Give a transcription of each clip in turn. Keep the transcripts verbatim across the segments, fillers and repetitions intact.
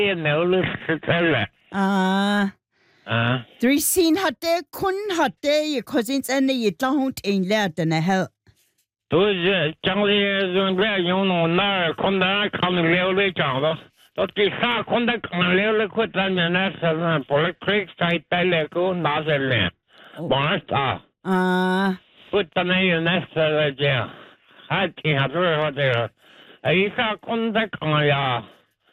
En øvelse til det. Ah. Ja. Dri sin har det kun har det i cousins ende i lahont en lært den her. Du chẳng lẽ dùng cái dùng nó nãy con đã không leo lên chẳng đó. Đó thì sao con đã không leo lên khuất ra nhà nó sao là politics sai tay lệ cô nói gì nè. Bảo sao? À. Khuất ra nhà nó sao là gì? Hai thì hạt rồi hạt rồi. Ấy sao con đã không leo?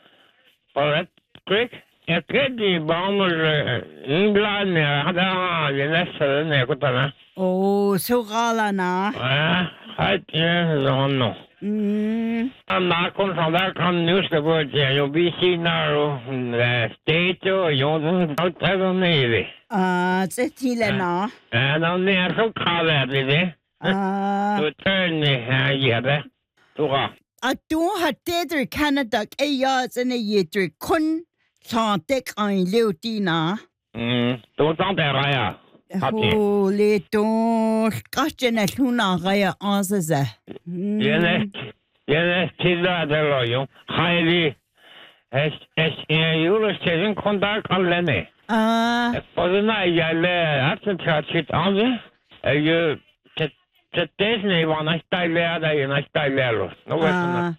Politics ya cái gì bảo mà England nè, hạt đó nhà nó sao nè khuất ra. Oh, so gala na. À, hai thì rồi nó. Mm. Na con sa da kan newspaper je yo B C na ro state yo yo ta do ne. Ah, це тіле на. Eh no ne so ka la de. Ah. To turn ne ha ya da. To ga. A du har det der Canada er jeg sådan en jætter kun så det en liv dina. Mm, to sang der ra ya. Ho le to skratchen at hun er rejer også så. Ja ne. Ja ne til da der lo yo. Highly es es yo station contact kan lene. Ah. For the night jeg lærer at tage sit andre. Jeg til Disney var næste lærer der er næste lærer. Nu ved du.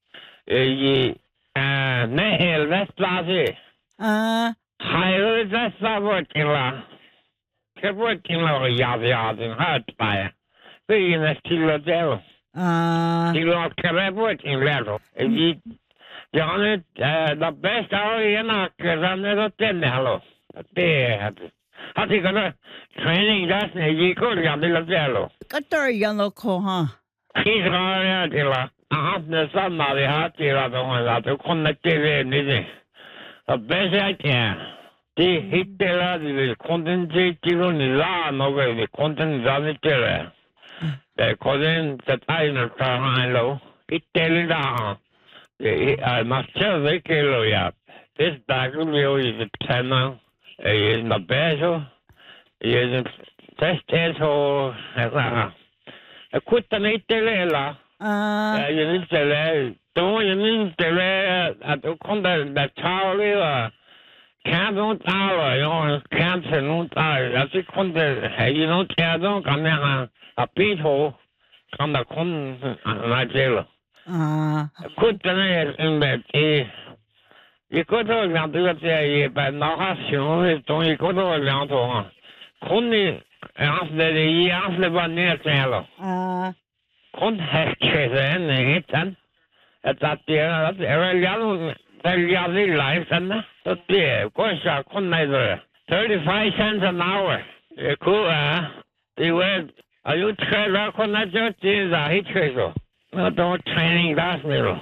Eh eh ne hel vestlasse. Ah. Hej det så var det la. Det var det la ja ja den hat bare. Det er næste lærer. Ah. Det var kan være det lærer. Eh jeg har the best hour in a kan den hallo. Det er Har du gået training der sådan i går jeg vil lade lo. Katter jeg nok ha. Kis gør det la. Ah, det sådan der vi har til at gøre det. Du kunne det nede. Og bedst jeg kan. Det hitter der det content til den la noget det content der det der. Det content der tegner der han lo. Hitter der. Det er meget ikke lo ja. Det der kunne jo i det tænder. Jeg er bedre. Jeg er testet så altså. Jeg kunne da ikke det la. Ah. Jeg er ikke det. Du er ikke det at du kunne da tale og kan du tale jo kan se nu tale. Jeg så kunne have you know tale kan jeg have bedt ho kan der kun nej til. Ah. Kunne da en med jeg kunne da lade det til at bare nok så så jeg kunne da lade to. Kun er det i aften var nær til. Ah. Kun har kæden ikke at det er at er jeg der jeg vil live sådan så det går så kun nej thirty-five cents an hour. Det kunne det var er jo træner kun at det er helt så. Nå der training der sådan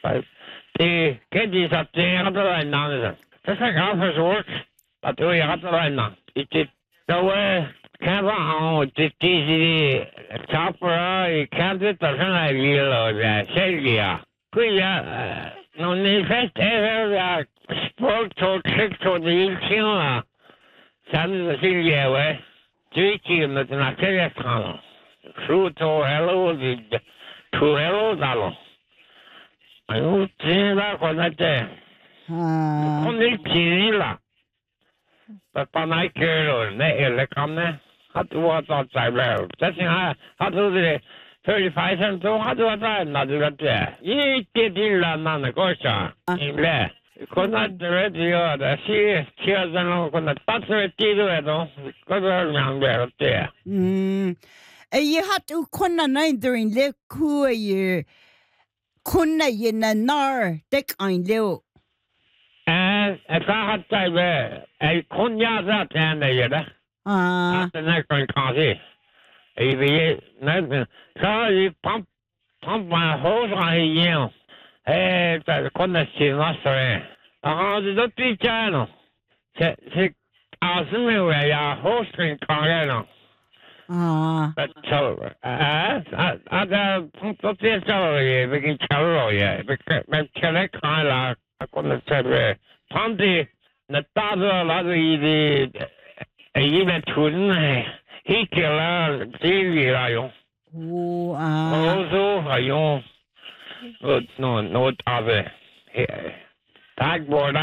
det kan de så det er der en anden. Det skal jeg også work. At det er der en anden. Det der var kan være det det tapper i kan det der sådan en lille og sælger. Kunne jeg når det fast er der sport to trick to det hele tiden. Sådan det sælger hvad. Det er med den aktuelle træner. True to hello det to hello der. Jo, det er godt at det. Ah. Kun ikke til la. Der bare ikke kører nej eller kom ned. Har du været der sig vel? Det siger har du det thirty-five cents så har du været når du er der. Ikke til landene går så. Ikke. Kun at det er det siger siger den noget kun at passe det du er då. Godt at man bliver der. Mm. Jeg har du kun nej der en lille kur i kun i en nar det en lille. Eh, jeg har det ved. Jeg kun jeg så tænder jeg det. Ah. Det er ikke en kanse. Jeg ved, nej, så er det pump, pump mig hovedet i hjem. Eh, der kun er sin også. Og det er det tjener. Så, så, altså nu er jeg hovedet kan jeg nu. Ah. Så, eh, at der pump det så jeg vil ikke kalde jeg. Men kan ikke kalde jeg kun tage pump det. Når der er lavet i det i med tunden helt klart det er jo. Oh, ah. Og så har jo noget noget af det. Tak for